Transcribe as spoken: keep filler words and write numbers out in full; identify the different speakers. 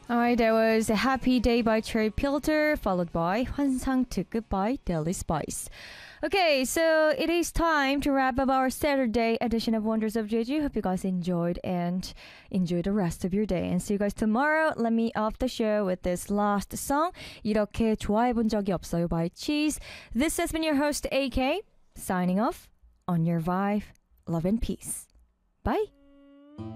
Speaker 1: Alright, that was a Happy Day by Cherry Filter, followed by 환상 특급 by Daily Spice. Okay, so it is time to wrap up our Saturday edition of Wonders of Jeju. Hope you guys enjoyed and enjoy the rest of your day. And see you guys tomorrow. Let me off the show with this last song. 이렇게 좋아해본 적이 없어요 by Cheese. This has been your host A K, signing off on your vibe. Love and peace. Bye.